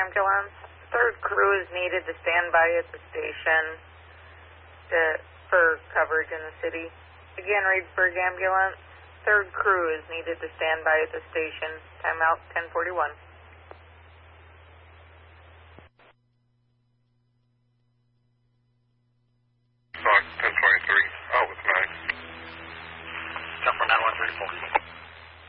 ambulance. Third crew is needed to stand by at the station for coverage in the city. Again, Reedsburg ambulance. Third crew is needed to stand by at the station. Timeout 10:41.